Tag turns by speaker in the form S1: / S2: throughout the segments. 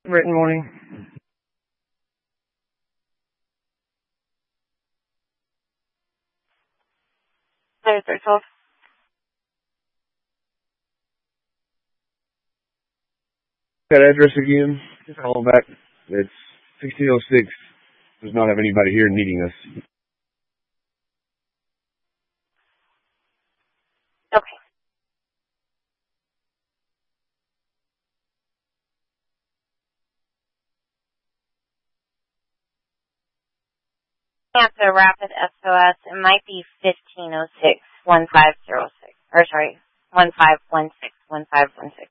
S1: Written morning.
S2: There's 12.
S1: That address again. Just call back. It's 1606. Does not have anybody here needing us.
S2: Okay. After Rapid SOS, it might be 1506 1506. Or sorry, 1516 1516.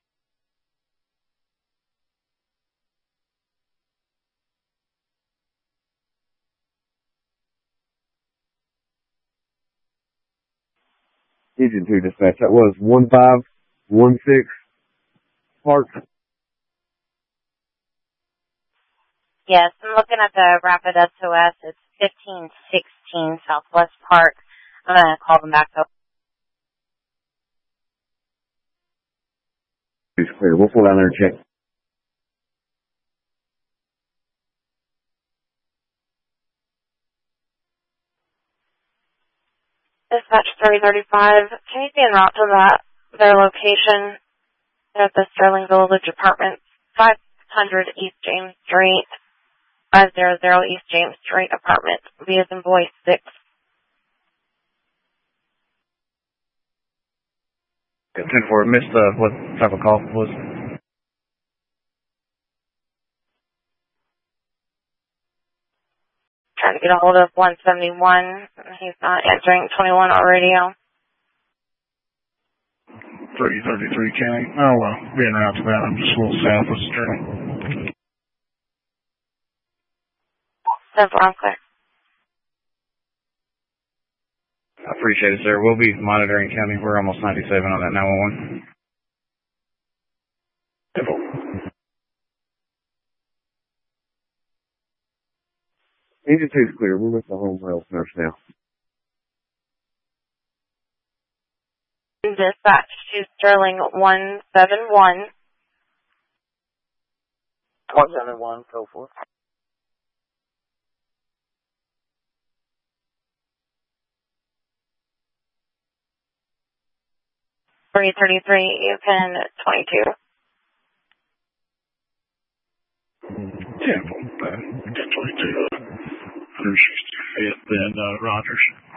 S1: Agent 2 dispatch. That was 1516 Park.
S2: Yes, I'm looking at the Rapid SOS. It's 1516 Southwest Park. I'm going to call them back up.
S1: It's clear. We'll pull down there and check.
S2: Dispatch 335. Can you be en route to their location at the Sterling Village Apartments, 500 East James Street, 500 East James Street Apartment, B as in boy 6.
S3: Got 10-4. Missed what type of call was.
S2: Trying to get a hold of 171. He's not answering 21 on radio.
S3: 333 County. Oh, well, being around to that, I'm just a little south of Sterling.
S2: 10-4, I'm clear.
S3: I appreciate it, sir. We'll be monitoring county. We're almost 97 on that 911. 10-4.
S1: Agent 2 is clear. We're with the home health nurse now.
S2: Dispatch to Sterling 171.
S4: 171, go for it.
S2: .333, you can 22.
S3: 10-4. 10-22. 165th and Rogers.